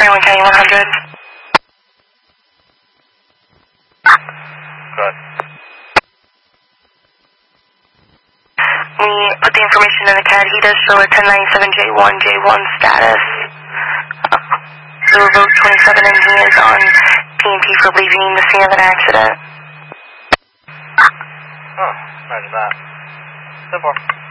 Franklin County 100. Good. We put the information in the CAD. He does show a 1097J1 status. So vote 27, and he is on P&T for leaving the scene of an accident. Oh, imagine that. So far.